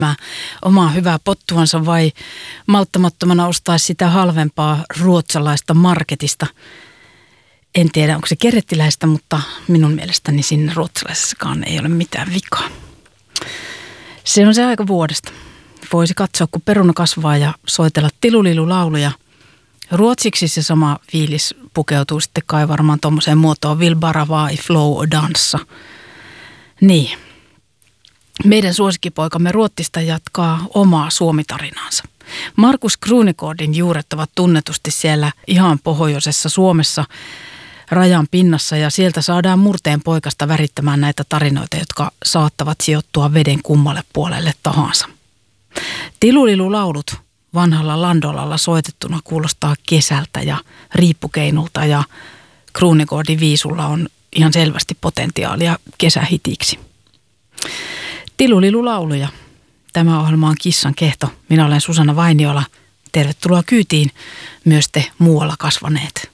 omaa hyvää pottuansa vai malttamattomana ostaisi sitä halvempaa ruotsalaista marketista. En tiedä, onko se kerettiläistä, mutta minun mielestäni siinä ruotsalaisessakaan ei ole mitään vikaa. Se on se aika vuodesta. Voisi katsoa, kun peruna kasvaa ja soitella tilulilulauluja. Ruotsiksi se sama fiilis pukeutuu sitten kai varmaan tuommoiseen muotoon Vill bara vara i flow och dansa. Niin. Meidän suosikkipoikamme Ruotsista jatkaa omaa Suomi-tarinaansa. Markus Krunegårdin juuret ovat tunnetusti siellä ihan pohjoisessa Suomessa rajan pinnassa ja sieltä saadaan murteen poikasta värittämään näitä tarinoita, jotka saattavat sijoittua veden kummalle puolelle tahansa. Tilulilulaulut vanhalla landolalla soitettuna kuulostaa kesältä ja riippukeinulta ja Krunegårdin viisulla on ihan selvästi potentiaalia kesähitiksi. Tilulilulauluja. Tämä ohjelma on Kissan kehto. Minä olen Susanna Vainiola. Tervetuloa kyytiin myös te muualla kasvaneet.